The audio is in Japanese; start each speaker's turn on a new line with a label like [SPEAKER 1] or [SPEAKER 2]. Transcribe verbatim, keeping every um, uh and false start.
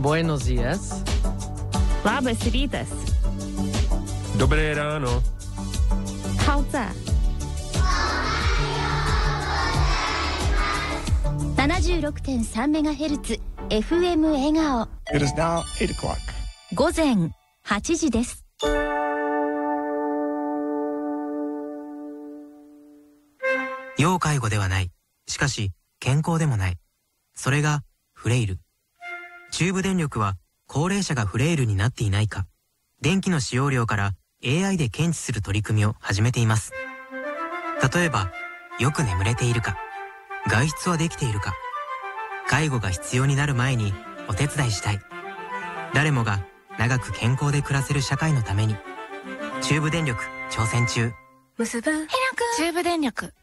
[SPEAKER 1] Buenos días.
[SPEAKER 2] Labas rytas.
[SPEAKER 3] Dobré ráno.
[SPEAKER 2] Howza.
[SPEAKER 4] ななじゅうろくてんさんメガヘルツ エフエム 笑顔。
[SPEAKER 5] It is now eight o'clock.
[SPEAKER 4] 午前はちじです。
[SPEAKER 6] 要介護ではない。しかし健康でもない。それがフレイル。中部電力は高齢者がフレイルになっていないか、電気の使用量から エーアイ で検知する取り組みを始めています。例えば、よく眠れているか、外出はできているか、介護が必要になる前にお手伝いしたい。誰もが長く健康で暮らせる社会のために、中部電力挑戦中。
[SPEAKER 2] 結ぶ中部電力。